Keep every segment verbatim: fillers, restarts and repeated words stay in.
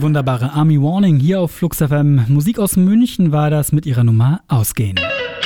Die wunderbare Army Warning hier auf Flux F M. Musik aus München war das mit ihrer Nummer Ausgehen.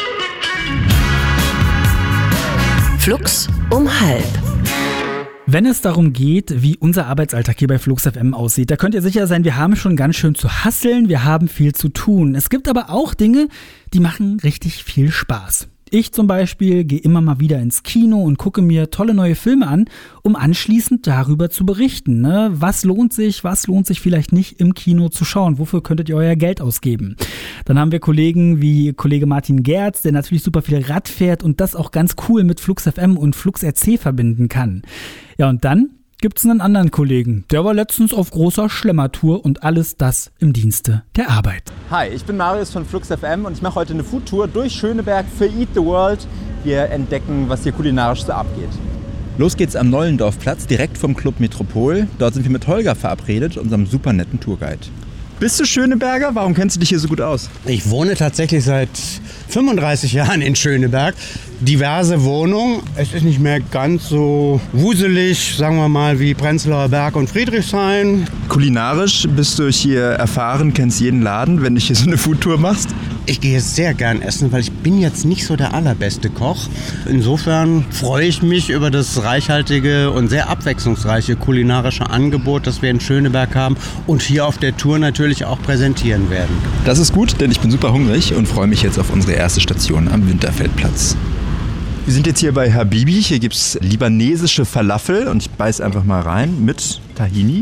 Flux um halb. Wenn es darum geht, wie unser Arbeitsalltag hier bei Flux F M aussieht, da könnt ihr sicher sein, wir haben schon ganz schön zu hasseln, wir haben viel zu tun. Es gibt aber auch Dinge, die machen richtig viel Spaß. Ich zum Beispiel gehe immer mal wieder ins Kino und gucke mir tolle neue Filme an, um anschließend darüber zu berichten. Ne? Was lohnt sich, was lohnt sich vielleicht nicht im Kino zu schauen? Wofür könntet ihr euer Geld ausgeben? Dann haben wir Kollegen wie Kollege Martin Gerz, der natürlich super viel Rad fährt und das auch ganz cool mit Flux F M und Flux R C verbinden kann. Ja, und dann gibt's einen anderen Kollegen, der war letztens auf großer Schlemmertour und alles das im Dienste der Arbeit. Hi, ich bin Marius von Flux F M und ich mache heute eine Foodtour durch Schöneberg für Eat the World. Wir entdecken, was hier kulinarisch so abgeht. Los geht's am Nollendorfplatz, direkt vom Club Metropol. Dort sind wir mit Holger verabredet, unserem super netten Tourguide. Bist du Schöneberger? Warum kennst du dich hier so gut aus? Ich wohne tatsächlich seit fünfunddreißig Jahren in Schöneberg. Diverse Wohnungen. Es ist nicht mehr ganz so wuselig, sagen wir mal, wie Prenzlauer Berg und Friedrichshain. Kulinarisch bist du hier erfahren, kennst jeden Laden, wenn du hier so eine Foodtour machst? Ich gehe sehr gern essen, weil ich bin jetzt nicht so der allerbeste Koch. Insofern freue ich mich über das reichhaltige und sehr abwechslungsreiche kulinarische Angebot, das wir in Schöneberg haben und hier auf der Tour natürlich auch präsentieren werden. Das ist gut, denn ich bin super hungrig und freue mich jetzt auf unsere erste Station am Winterfeldplatz. Wir sind jetzt hier bei Habibi. Hier gibt es libanesische Falafel und ich beiß einfach mal rein mit Tahini.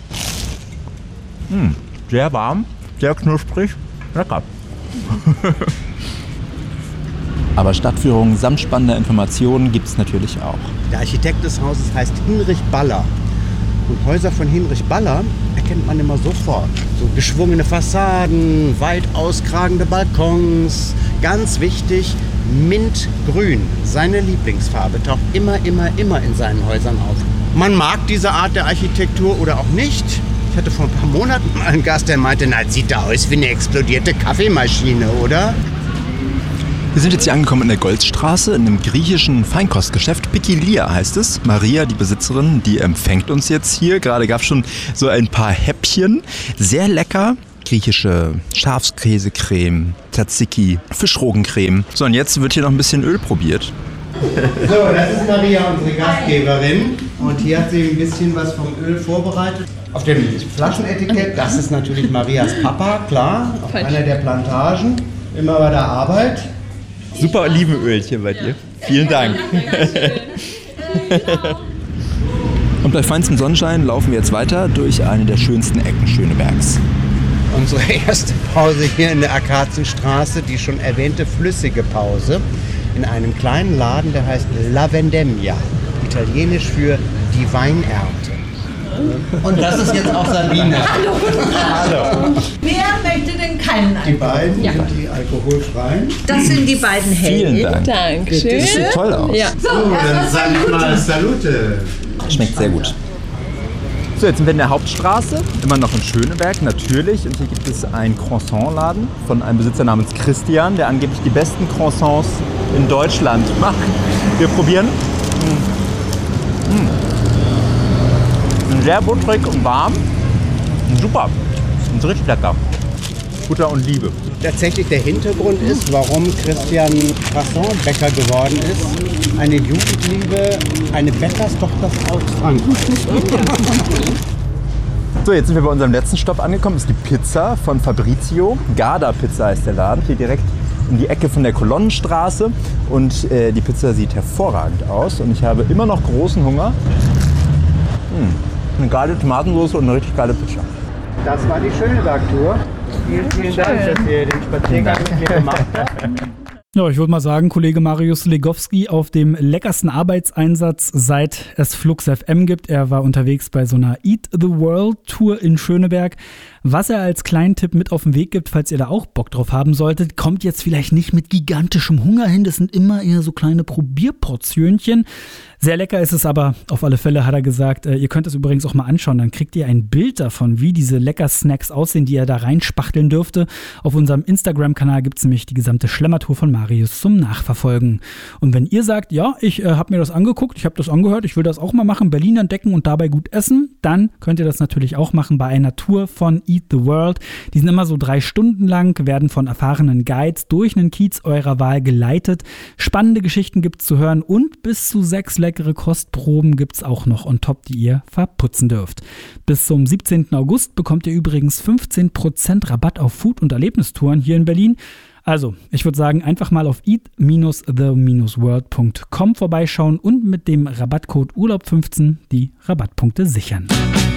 Mmh, sehr warm, sehr knusprig, lecker. Aber Stadtführungen samt spannender Informationen gibt es natürlich auch. Der Architekt des Hauses heißt Hinrich Baller. Und Häuser von Hinrich Baller erkennt man immer sofort. So geschwungene Fassaden, weit auskragende Balkons. Ganz wichtig, Mintgrün, seine Lieblingsfarbe, taucht immer, immer, immer in seinen Häusern auf. Man mag diese Art der Architektur oder auch nicht. Ich hatte vor ein paar Monaten mal einen Gast, der meinte, na, sieht da aus wie eine explodierte Kaffeemaschine, oder? Wir sind jetzt hier angekommen in der Goldstraße, in einem griechischen Feinkostgeschäft. Pikilia heißt es. Maria, die Besitzerin, die empfängt uns jetzt hier. Gerade gab es schon so ein paar Häppchen. Sehr lecker. Griechische Schafskäsecreme, Tzatziki, Fischrogencreme. So, und jetzt wird hier noch ein bisschen Öl probiert. So, das ist Maria, unsere Gastgeberin. Und hier hat sie ein bisschen was vom Öl vorbereitet. Auf dem Flaschenetikett, das ist natürlich Marias Papa, klar. Auf einer der Plantagen, immer bei der Arbeit. Super Olivenöl hier bei dir. Vielen Dank. Und bei feinstem Sonnenschein laufen wir jetzt weiter durch eine der schönsten Ecken Schönebergs. Unsere erste Pause hier in der Akazienstraße, die schon erwähnte flüssige Pause, in einem kleinen Laden, der heißt La Vendemmia, italienisch für die Weinernte. Und das ist jetzt auch Sabine. Hallo, guten Tag. Hallo. Wer möchte denn keinen Alkohol? Die beiden Ja. sind die alkoholfreien. Das sind die beiden Hellen. Vielen Dank. Dankeschön. Das sieht toll aus. Ja. So, So, dann erst sag ich mal Salute. Schmeckt sehr gut. So, jetzt sind wir in der Hauptstraße, immer noch in Schöneberg, natürlich. Und hier gibt es einen Croissant-Laden von einem Besitzer namens Christian, der angeblich die besten Croissants in Deutschland macht. Wir probieren. Mmh. Mmh. Sehr butterig und warm. Super. Und richtig lecker. Butter und Liebe. Tatsächlich der Hintergrund ist, warum Christian Croissantbäcker geworden ist. Eine Jugendliebe, eine Bäckerstochter aus Frankreich. So, jetzt sind wir bei unserem letzten Stopp angekommen. Das ist die Pizza von Fabrizio. Garda Pizza heißt der Laden. Hier direkt in die Ecke von der Kolonnenstraße. Und äh, die Pizza sieht hervorragend aus. Und ich habe immer noch großen Hunger. Hm. Eine geile Tomatensauce und eine richtig geile Pizza. Das war die Schöneberg-Tour. Vielen, vielen Dank, dass ihr den Spaziergang mit mir gemacht habt. Ja, ich würde mal sagen, Kollege Marius Legowski auf dem leckersten Arbeitseinsatz, seit es Flux F M gibt. Er war unterwegs bei so einer Eat the World Tour in Schöneberg. Was er als kleinen Tipp mit auf den Weg gibt, falls ihr da auch Bock drauf haben solltet, kommt jetzt vielleicht nicht mit gigantischem Hunger hin. Das sind immer eher so kleine Probierportionchen. Sehr lecker ist es aber, auf alle Fälle hat er gesagt. Ihr könnt es übrigens auch mal anschauen, dann kriegt ihr ein Bild davon, wie diese lecker Snacks aussehen, die er da reinspachteln dürfte. Auf unserem Instagram-Kanal gibt es nämlich die gesamte Schlemmertour von Marius. Szenarios zum Nachverfolgen. Und wenn ihr sagt, ja, ich äh, habe mir das angeguckt, ich habe das angehört, ich will das auch mal machen, Berlin entdecken und dabei gut essen, dann könnt ihr das natürlich auch machen bei einer Tour von Eat the World. Die sind immer so drei Stunden lang, werden von erfahrenen Guides durch einen Kiez eurer Wahl geleitet. Spannende Geschichten gibt's zu hören und bis zu sechs leckere Kostproben gibt's auch noch on top, die ihr verputzen dürft. Bis zum siebzehnten August bekommt ihr übrigens fünfzehn Prozent Rabatt auf Food- und Erlebnistouren hier in Berlin. Also, ich würde sagen, einfach mal auf eat dash the world punkt com vorbeischauen und mit dem Rabattcode Urlaub fünfzehn die Rabattpunkte sichern.